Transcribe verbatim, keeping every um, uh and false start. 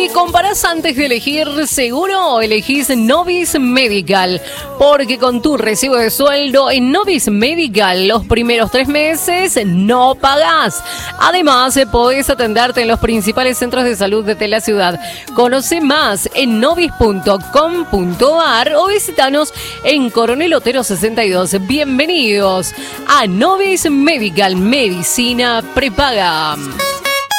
comparás antes de elegir seguro, elegís Novis Medical, porque con tu recibo de sueldo en Novis Medical los primeros tres meses no pagás. Además, podés atenderte en los principales centros de salud de la ciudad. Conoce más en novis punto com punto ar o visitanos en Coronel Otero sesenta y dos. Bienvenidos a Novis Medical, medicina prepaga.